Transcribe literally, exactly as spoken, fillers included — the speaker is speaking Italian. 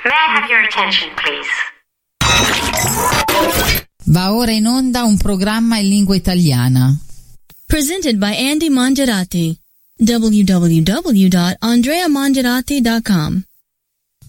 May I have your attention, please? Va ora in onda un programma in lingua italiana. Presented by Andy Mangiarati. w w w dot andrea mangiarati dot com